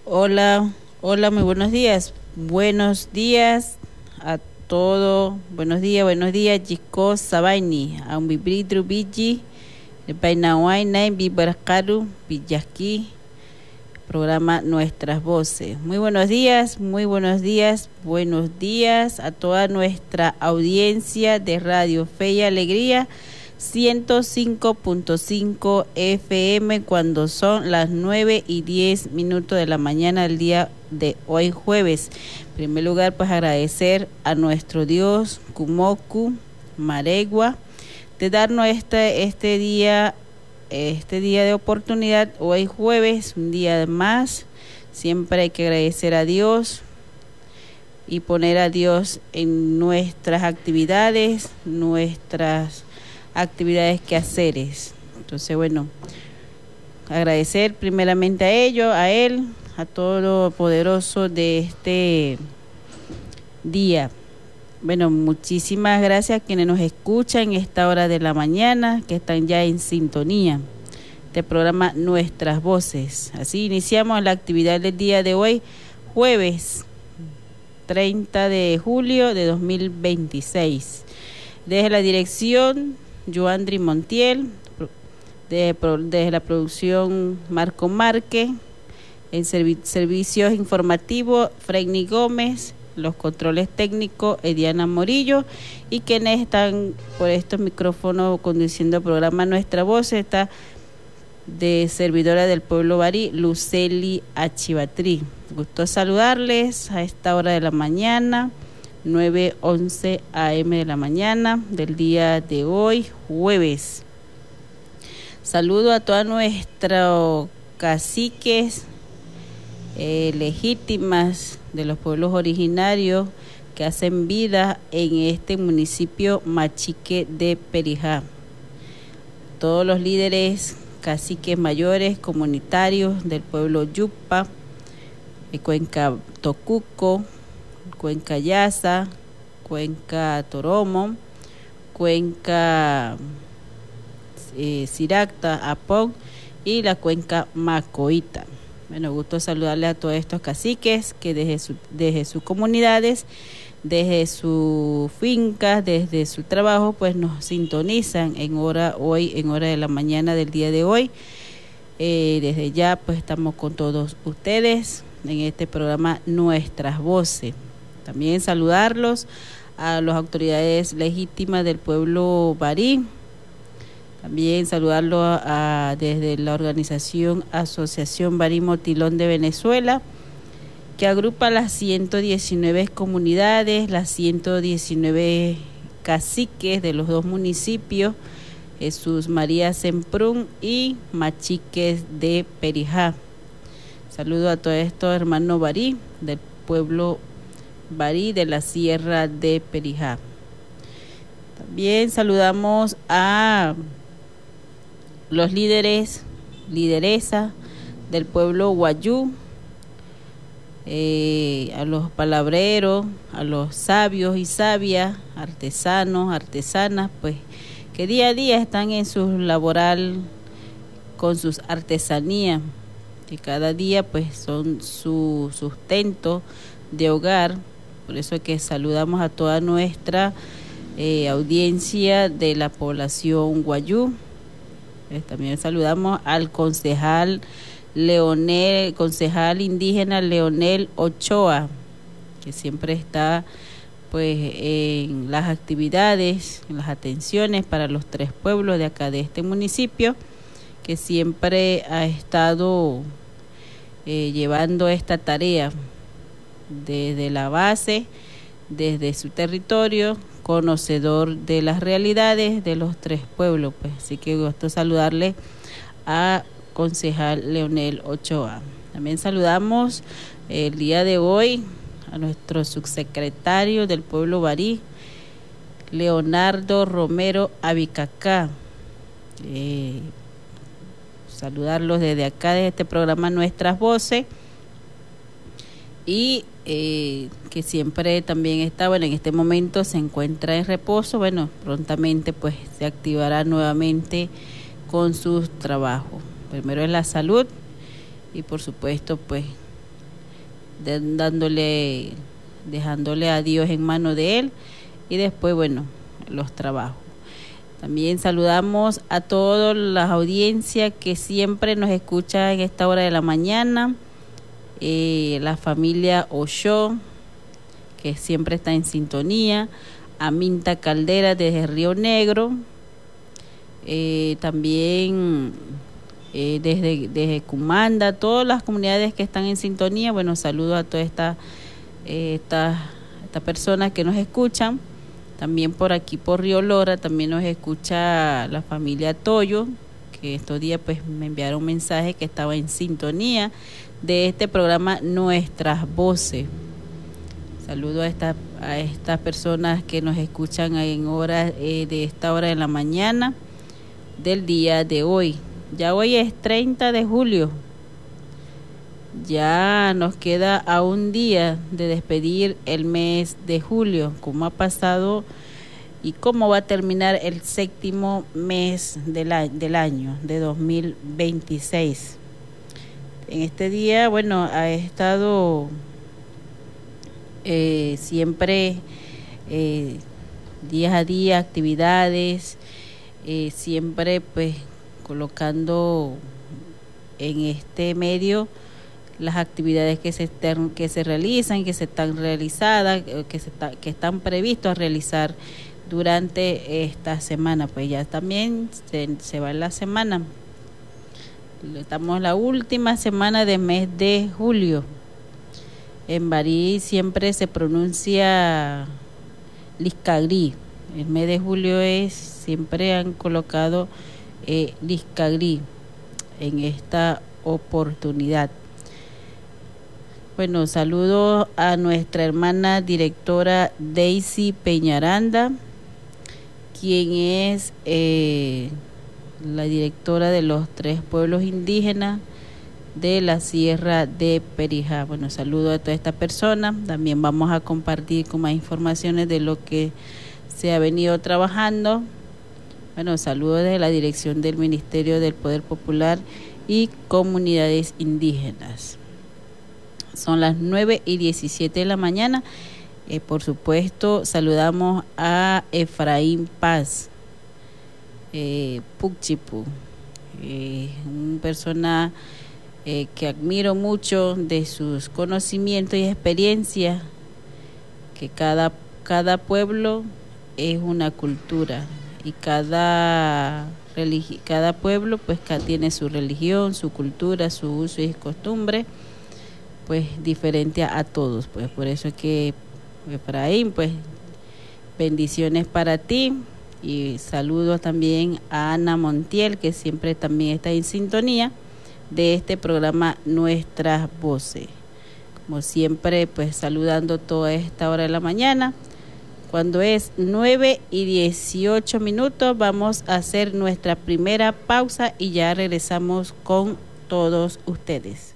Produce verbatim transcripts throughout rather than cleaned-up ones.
Hola, hola, muy buenos días. Buenos días a todo. Buenos días, buenos días, chicos. Sabaini, a un bibridru biji, de Painahuayna, en Bibarcaru, Villaqui, programa Nuestras Voces. Muy buenos días, muy buenos días, buenos días a toda nuestra audiencia de Radio Fe y Alegría. ciento cinco punto cinco F M cuando son las nueve y diez minutos de la mañana del día de hoy jueves. En primer lugar, pues agradecer a nuestro Dios, Kumoku, Maregua, de darnos este, este día, este día de oportunidad, hoy jueves, un día más. Siempre hay que agradecer a Dios y poner a Dios en nuestras actividades, nuestras actividades que haceres. Entonces, bueno, agradecer primeramente a ellos, a él, a todo lo poderoso de este día. Bueno, muchísimas gracias a quienes nos escuchan en esta hora de la mañana, que están ya en sintonía de programa Nuestras Voces. Así iniciamos la actividad del día de hoy, jueves treinta de julio de dos mil veintiséis. Desde la dirección Joandri Montiel, de, desde la producción Marco Márquez, en servi servicios informativos Fredny Gómez, los controles técnicos Ediana Morillo, y quienes están por estos micrófonos conduciendo el programa Nuestra Voz, está de servidora del pueblo Barí, Luceli Achivatrí. Gusto saludarles a esta hora de la mañana, nueve once a eme de la mañana del día de hoy, jueves. Saludo a todos nuestros caciques eh, legítimas de los pueblos originarios que hacen vida en este municipio Machique de Perijá. Todos los líderes, caciques mayores, comunitarios del pueblo Yupa, de Cuenca Tocuco, Cuenca Yasa, Cuenca Toromo, Cuenca eh, Siracta, Apón y la Cuenca Macoita. Bueno, gusto saludarle a todos estos caciques que desde, su, desde sus comunidades, desde sus fincas, desde su trabajo, pues nos sintonizan en hora hoy, en hora de la mañana del día de hoy. Eh, desde ya, pues estamos con todos ustedes en este programa Nuestras Voces. También saludarlos a las autoridades legítimas del pueblo Barí. También saludarlos a, a, desde la organización Asociación Barí Motilón de Venezuela, que agrupa las ciento diecinueve comunidades, las ciento diecinueve caciques de los dos municipios, Jesús María Semprún y Machiques de Perijá. Saludo a todos estos hermanos Barí del pueblo Barí de la Sierra de Perijá. También saludamos a los líderes, lideresas del pueblo Guayú, eh, a los palabreros, a los sabios y sabias, artesanos, artesanas, pues que día a día están en su laboral con sus artesanías, que cada día pues son su sustento de hogar. Por eso es que saludamos a toda nuestra eh, audiencia de la población Guayú. Eh, también saludamos al concejal Leonel, concejal indígena Leonel Ochoa, que siempre está pues en las actividades, en las atenciones para los tres pueblos de acá de este municipio, que siempre ha estado eh, llevando esta tarea desde la base, desde su territorio, conocedor de las realidades de los tres pueblos. Pues así que gusto saludarle a concejal Leonel Ochoa. También saludamos el día de hoy a nuestro subsecretario del pueblo Barí, Leonardo Romero Abicacá. Eh, saludarlos desde acá, desde este programa Nuestras Voces, y eh, que siempre también está, bueno, en este momento se encuentra en reposo. Bueno, prontamente pues se activará nuevamente con sus trabajos. Primero es la salud y por supuesto pues de, dándole, dejándole a Dios en mano de Él, y después, bueno, los trabajos. También saludamos a toda la audiencia que siempre nos escucha en esta hora de la mañana, eh, la familia Oshó, que siempre está en sintonía, a Minta Caldera desde Río Negro, eh, también eh, desde, desde Cumanda, todas las comunidades que están en sintonía. Bueno, saludo a todas estas eh, estas esta personas que nos escuchan. También por aquí, por Río Lora, también nos escucha la familia Toyo, que estos días pues me enviaron un mensaje que estaba en sintonía de este programa Nuestras Voces. Saludo a estas a estas personas que nos escuchan en horas eh, de esta hora de la mañana del día de hoy. Ya hoy es treinta de julio. Ya nos queda a un día de despedir el mes de julio. ¿Cómo ha pasado y cómo va a terminar el séptimo mes del, del año de dos mil veintiséis? En este día, bueno, ha estado eh, siempre eh, día a día actividades, eh, siempre pues colocando en este medio las actividades que se están, que se realizan, que se están realizadas, que se está, que están previstos a realizar durante esta semana. Pues ya también se, se va la semana. Estamos en la última semana del mes de julio. En Barí siempre se pronuncia Liscagrí. El mes de julio es, siempre han colocado eh, Liscagrí en esta oportunidad. Bueno, saludo a nuestra hermana directora Daisy Peñaranda, quien es eh, la directora de los tres pueblos indígenas de la Sierra de Perijá. Bueno, saludo a toda esta persona. También vamos a compartir con más informaciones de lo que se ha venido trabajando. Bueno, saludo desde la dirección del Ministerio del Poder Popular y Comunidades Indígenas. Son las nueve y diecisiete de la mañana. Eh, por supuesto, saludamos a Efraín Paz, eh, Pucchipu, eh, una persona eh, que admiro mucho de sus conocimientos y experiencias, que cada, cada pueblo es una cultura y cada, religi- cada pueblo pues tiene su religión, su cultura, su uso y costumbre, pues diferente a, a todos. Pues por eso es que Efraín, pues bendiciones para ti, y saludos también a Ana Montiel, que siempre también está en sintonía de este programa Nuestras Voces. Como siempre, pues saludando toda esta hora de la mañana. Cuando es nueve y dieciocho minutos, vamos a hacer nuestra primera pausa y ya regresamos con todos ustedes.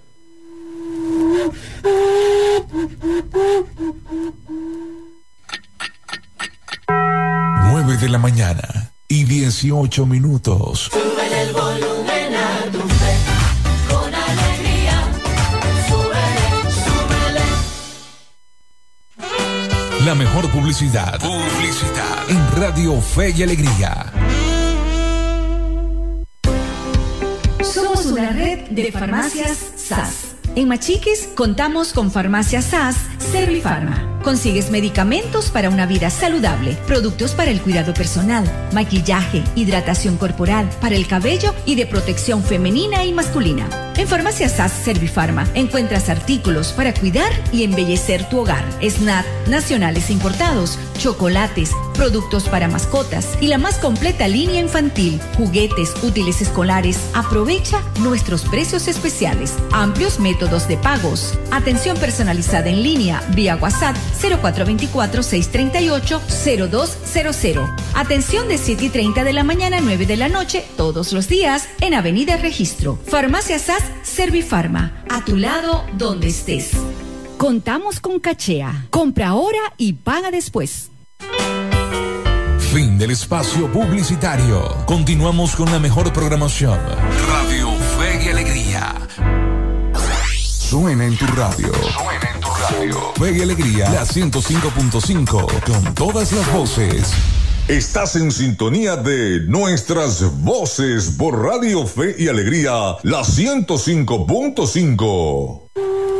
Nueve de la mañana y dieciocho minutos. Súbele el volumen a tu fe, con alegría. Súbele, súbele. La mejor publicidad. Publicidad. En Radio Fe y Alegría. Somos una red de farmacias S A S. En Machiquis contamos con Farmacia S A S Servifarma. Consigues medicamentos para una vida saludable, productos para el cuidado personal, maquillaje, hidratación corporal, para el cabello y de protección femenina y masculina. En Farmacia S A S Servifarma encuentras artículos para cuidar y embellecer tu hogar, snacks nacionales importados, chocolates, productos para mascotas y la más completa línea infantil, juguetes, útiles escolares. Aprovecha nuestros precios especiales, amplios métodos de pagos, atención personalizada en línea vía WhatsApp cero cuatro dos cuatro, seis tres ocho, cero dos cero cero. Atención de siete y treinta de la mañana a nueve de la noche todos los días en Avenida Registro. Farmacia S A S Servifarma, a tu lado donde estés. Contamos con Cachea. Compra ahora y paga después. Fin del espacio publicitario. Continuamos con la mejor programación. Radio Fe y Alegría. suena en tu radio. Suena en tu radio. Fe y Alegría, la ciento cinco punto cinco, con todas las voces. Estás en sintonía de nuestras voces por Radio Fe y Alegría, la ciento cinco punto cinco.